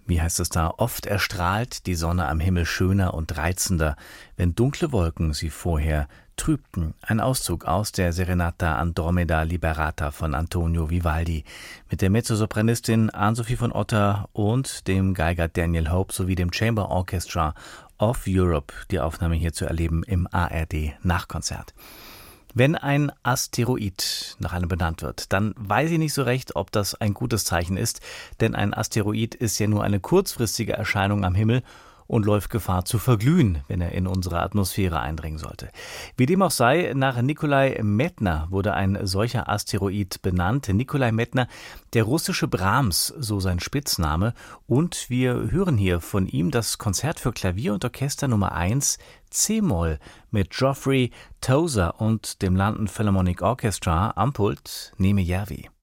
Wie heißt es da? Oft erstrahlt die Sonne am Himmel schöner und reizender, wenn dunkle Wolken sie vorher trübten. Ein Auszug aus der Serenata Andromeda Liberata von Antonio Vivaldi mit der Mezzosopranistin Ann-Sophie von Otter und dem Geiger Daniel Hope sowie dem Chamber Orchestra of Europe. Die Aufnahme hier zu erleben im ARD Nachkonzert. Wenn ein Asteroid nach einem benannt wird, dann weiß ich nicht so recht, ob das ein gutes Zeichen ist, denn ein Asteroid ist ja nur eine kurzfristige Erscheinung am Himmel und läuft Gefahr zu verglühen, wenn er in unsere Atmosphäre eindringen sollte. Wie dem auch sei, nach Nikolai Medtner wurde ein solcher Asteroid benannt. Nikolai Medtner, der russische Brahms, so sein Spitzname. Und wir hören hier von ihm das Konzert für Klavier und Orchester Nummer 1 C-Moll mit Geoffrey Tozer und dem London Philharmonic Orchestra am Pult Neme Järvi.